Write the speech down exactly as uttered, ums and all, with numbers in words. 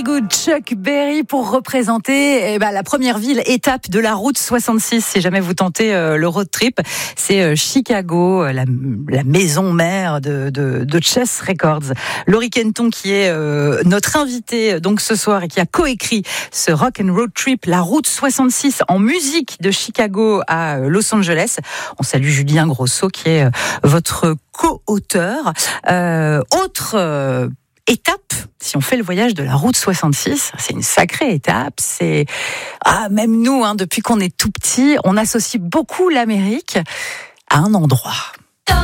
Good Chuck Berry pour représenter eh ben, la première ville étape de la route soixante-six. Si jamais vous tentez euh, le road trip, c'est euh, Chicago, la, la maison mère de, de, de Chess Records. Laurie Kenton qui est euh, notre invitée donc ce soir et qui a coécrit ce rock and road trip, la route soixante-six en musique de Chicago à Los Angeles. On salue Julien Grosso qui est euh, votre co-auteur. Euh, autre euh, étape, si on fait le voyage de la route soixante-six, c'est une sacrée étape. C'est ah, même nous, hein, depuis qu'on est tout petit, on associe beaucoup l'Amérique à un endroit.